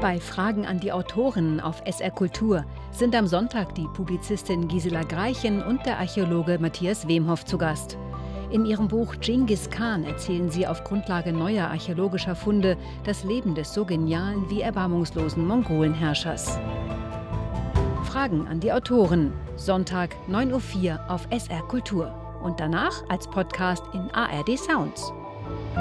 Bei Fragen an die Autoren auf SR Kultur sind am Sonntag die Publizistin Gisela Greichen und der Archäologe Matthias Wemhoff zu Gast. In ihrem Buch Dschingis Khan erzählen sie auf Grundlage neuer archäologischer Funde das Leben des so genialen wie erbarmungslosen Mongolenherrschers. Fragen an die Autoren. Sonntag 9:04 Uhr auf SR Kultur und danach als Podcast in ARD Sounds.